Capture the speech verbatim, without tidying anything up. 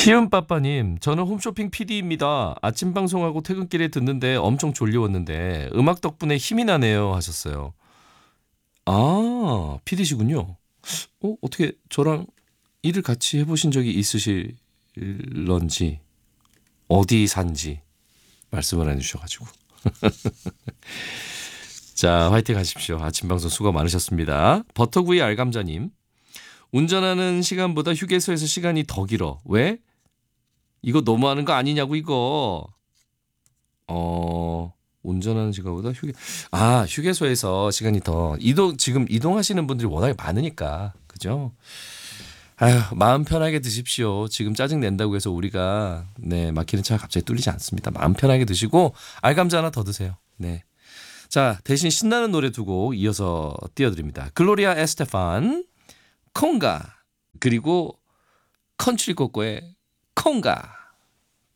시은빠빠님, 저는 홈쇼핑 피디입니다. 아침 방송하고 퇴근길에 듣는데 엄청 졸려웠는데 음악 덕분에 힘이 나네요 하셨어요. 아, 피디시군요. 어, 어떻게 저랑 일을 같이 해보신 적이 있으실런지 어디 산지 말씀을 안 해주셔가지고. 자, 화이팅 하십시오. 아침 방송 수고 많으셨습니다. 버터구이 알감자님, 운전하는 시간보다 휴게소에서 시간이 더 길어. 왜? 이거 너무하는 거 아니냐고 이거. 어, 운전하는 시간보다 휴게 아 휴게소에서 시간이 더 이동 지금 이동하시는 분들이 워낙에 많으니까 그죠? 아휴 마음 편하게 드십시오. 지금 짜증 낸다고 해서 우리가 네 막히는 차가 갑자기 뚫리지 않습니다. 마음 편하게 드시고 알감자 하나 더 드세요. 네. 자 대신 신나는 노래 두 곡 이어서 띄워드립니다. 글로리아 에스테판 콩가 그리고 컨츄리 꼬꼬의 콩가.